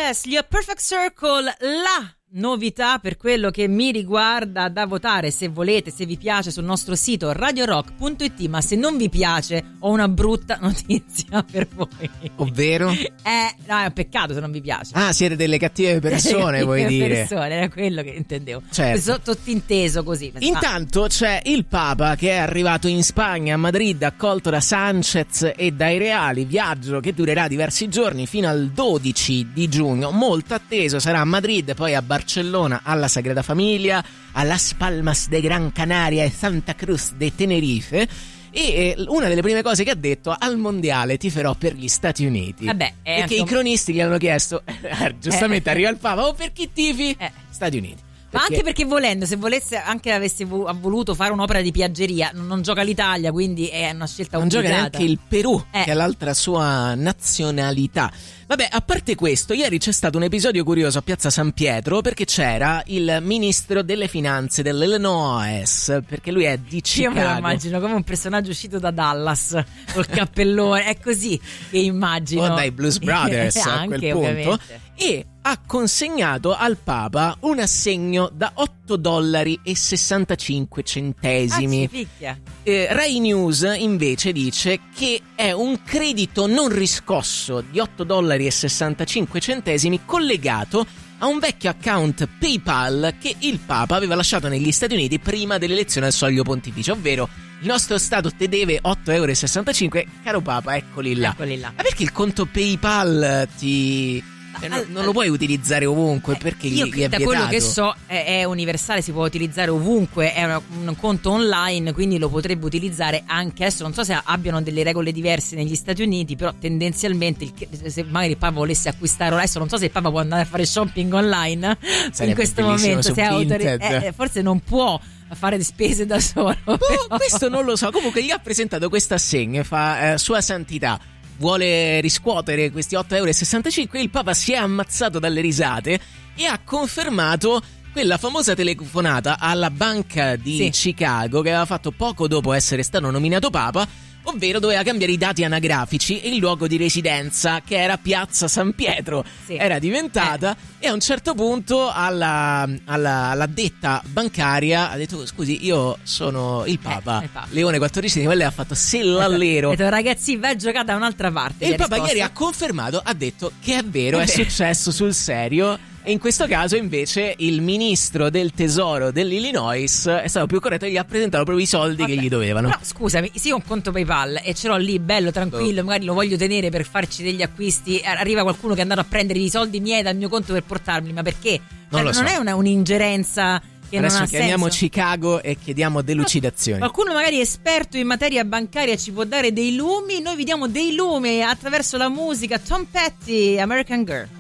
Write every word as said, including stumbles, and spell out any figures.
Yes, gli A Perfect Circle, la novità per quello che mi riguarda da votare, se volete, se vi piace, sul nostro sito radio rock punto it. Ma se non vi piace, ho una brutta notizia per voi. Ovvero? Eh, no, è un peccato se non vi piace. Ah, siete delle cattive persone, vuoi dire? persone, era quello che intendevo. Certo. Sottinteso così. Intanto c'è il Papa che è arrivato in Spagna, a Madrid, accolto da Sanchez e dai Reali, viaggio che durerà diversi giorni fino al dodici di giugno, molto atteso. Sarà a Madrid, poi a Barcellona, alla Sagrada Familia, a Las Palmas de Gran Canaria e Santa Cruz de Tenerife. E una delle prime cose che ha detto: al mondiale tiferò per gli Stati Uniti. Vabbè, e anche che un... i cronisti gli hanno chiesto eh, giustamente eh, arriva il Papa, oh, per chi tifi? Eh. Stati Uniti. Ma anche perché volendo, se volesse, anche avesse voluto fare un'opera di piaggeria, non, non gioca l'Italia, quindi è una scelta non obbligata. Non gioca neanche il Perù, eh. che è l'altra sua nazionalità. Vabbè, a parte questo, ieri c'è stato un episodio curioso a Piazza San Pietro, perché c'era il ministro delle finanze dell'Illinois, perché lui è di Chicago. Io me lo immagino come un personaggio uscito da Dallas col cappellone, è così che immagino. O dai Blues Brothers a anche, quel punto. Ovviamente. E ha consegnato al Papa un assegno da otto dollari e sessantacinque centesimi. Ah, picchia. Eh, Rai News invece dice che è un credito non riscosso di otto dollari e sessantacinque centesimi collegato a un vecchio account PayPal che il Papa aveva lasciato negli Stati Uniti prima dell'elezione al soglio pontificio, ovvero il nostro Stato te deve otto virgola sessantacinque euro, caro Papa, eccoli là. Eccoli là. Ma perché il conto PayPal ti... Eh, no, non lo puoi utilizzare ovunque, perché io, gli, gli è da vietato. quello che so è, è universale, si può utilizzare ovunque, è una, un conto online, quindi lo potrebbe utilizzare anche adesso. Non so se abbiano delle regole diverse negli Stati Uniti, però tendenzialmente il, se magari il Papa volesse acquistare adesso, non so se il Papa può andare a fare shopping online in questo momento, se autori- eh, forse non può fare spese da solo. Oh, questo non lo so. Comunque gli ha presentato questo assegno e fa eh, Sua Santità vuole riscuotere questi otto virgola sessantacinque euro. Il Papa si è ammazzato dalle risate e ha confermato quella famosa telefonata alla banca di sì. Chicago che aveva fatto poco dopo essere stato nominato Papa, ovvero doveva cambiare i dati anagrafici e il luogo di residenza, che era Piazza San Pietro, sì. era diventata, eh. e a un certo punto alla, alla, alla detta bancaria ha detto: scusi, io sono il Papa, eh, il Papa. Leone quattordicesimo, e lei ha fatto se l'allero. Ha detto: ragazzi, vai a giocare da un'altra parte. E il Papa risposto. ieri ha confermato, ha detto che è vero, è, è vero. successo sul serio. E in questo caso invece il ministro del tesoro dell'Illinois è stato più corretto e gli ha presentato proprio i soldi Vabbè, che gli dovevano. Però scusami, se io ho un conto PayPal e ce l'ho lì bello, tranquillo, oh. magari lo voglio tenere per farci degli acquisti, arriva qualcuno che è andato a prendere i soldi miei dal mio conto per portarmeli, ma perché? Non, cioè, lo so. non è una, un'ingerenza che Adesso non ha chiamiamo senso. Chicago e chiediamo delucidazioni. Qualcuno magari esperto in materia bancaria ci può dare dei lumi, noi vi diamo dei lumi attraverso la musica. Tom Petty, American Girl.